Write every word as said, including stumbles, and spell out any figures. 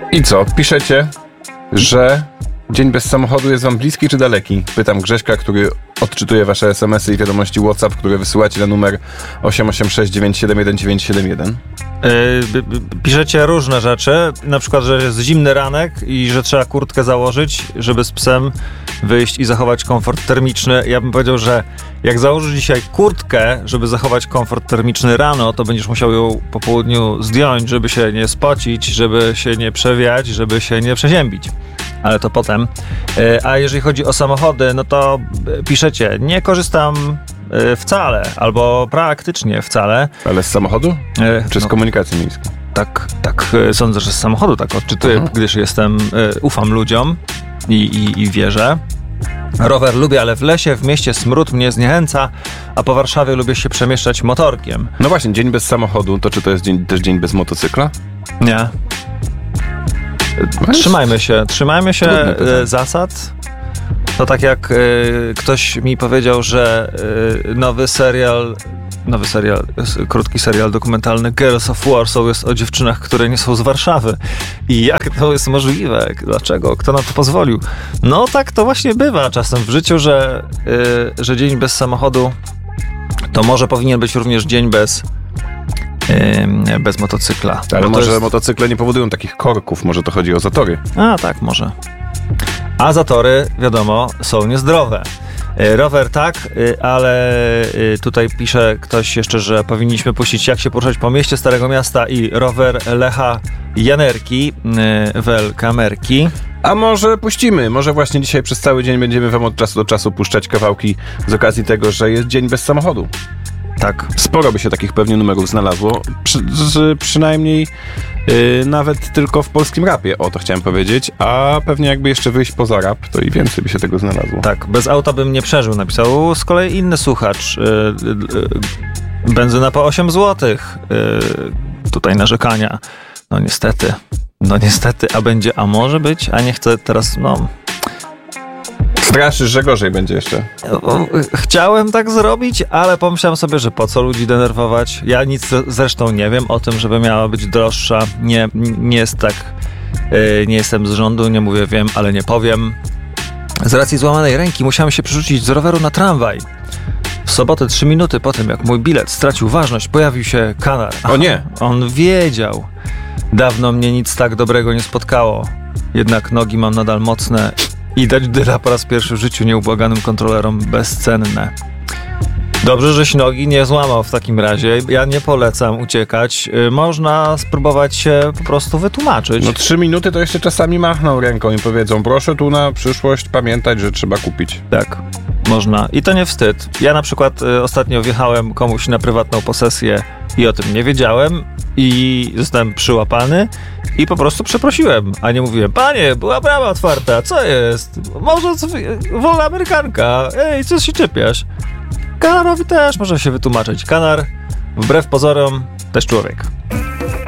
I co? Piszecie, że dzień bez samochodu jest wam bliski czy daleki? Pytam Grześka, który odczytuje wasze es em esy i wiadomości WhatsApp, które wysyłacie na numer osiem osiem sześć dziewięć siedem jeden dziewięć siedem jeden. Yy, piszecie różne rzeczy, na przykład, że jest zimny ranek i że trzeba kurtkę założyć, żeby z psem wyjść i zachować komfort termiczny. Ja bym powiedział, że jak założysz dzisiaj kurtkę, żeby zachować komfort termiczny rano, to będziesz musiał ją po południu zdjąć, żeby się nie spocić, żeby się nie przewiać, żeby się nie przeziębić. Ale to potem. A jeżeli chodzi o samochody, no to piszecie, nie korzystam wcale, albo praktycznie wcale. Ale z samochodu? Czy z no, komunikacji miejskiej? Tak, tak, sądzę, że z samochodu tak odczytuję, uh-huh. gdyż jestem, ufam ludziom i, i, i wierzę. Rower lubię, ale w lesie, w mieście smród mnie zniechęca, a po Warszawie lubię się przemieszczać motorkiem. No właśnie, dzień bez samochodu, to czy to jest dzień, też dzień bez motocykla? Nie. Trzymajmy się, trzymajmy się e, zasad. To tak jak e, ktoś mi powiedział, że e, nowy serial, nowy serial, krótki serial dokumentalny Girls of Warsaw jest o dziewczynach, które nie są z Warszawy. I jak to jest możliwe? Dlaczego? Kto na to pozwolił? No tak to właśnie bywa czasem w życiu, że, e, że dzień bez samochodu to może powinien być również dzień bez bez motocykla. Ale może jest... motocykle nie powodują takich korków, może to chodzi o zatory. A, tak, może. A zatory, wiadomo, są niezdrowe. Rower tak, ale tutaj pisze ktoś jeszcze, że powinniśmy puścić Jak się poruszać po mieście Starego Miasta i rower Lecha Janerki, Wel Kamerki. A może puścimy, może właśnie dzisiaj przez cały dzień będziemy wam od czasu do czasu puszczać kawałki z okazji tego, że jest dzień bez samochodu. Tak. Sporo by się takich pewnie numerów znalazło, przy, z, przynajmniej yy, nawet tylko w polskim rapie, o to chciałem powiedzieć, a pewnie jakby jeszcze wyjść poza rap, to i więcej by się tego znalazło. Tak, bez auta bym nie przeżył, napisał z kolei inny słuchacz. Yy, yy, benzyna po osiem złotych, yy, tutaj narzekania. No niestety, no niestety, a będzie, a może być, a nie chcę teraz, no... Straszysz, że gorzej będzie jeszcze. Chciałem tak zrobić, ale pomyślałem sobie, że po co ludzi denerwować. Ja nic zresztą nie wiem o tym, żeby miała być droższa. Nie, nie jest tak, yy, nie jestem z rządu, nie mówię wiem, ale nie powiem. Z racji złamanej ręki musiałem się przerzucić z roweru na tramwaj. W sobotę, trzy minuty po tym, jak mój bilet stracił ważność, pojawił się kanar. O nie! On wiedział. Dawno mnie nic tak dobrego nie spotkało. Jednak nogi mam nadal mocne i dać dyla po raz pierwszy w życiu nieubłaganym kontrolerom bezcenne. Dobrze, żeś nogi nie złamał w takim razie. Ja nie polecam uciekać. Można spróbować się po prostu wytłumaczyć. No trzy minuty to jeszcze czasami machną ręką i powiedzą, proszę tu na przyszłość pamiętać, że trzeba kupić. Tak, można. I to nie wstyd. Ja na przykład y, ostatnio wjechałem komuś na prywatną posesję i o tym nie wiedziałem i zostałem przyłapany i po prostu przeprosiłem, a nie mówiłem, panie, była brama otwarta, co jest? Może wolna amerykanka, ej, co się czepiasz? Kanarowi też może się wytłumaczyć. Kanar, wbrew pozorom, też człowiek.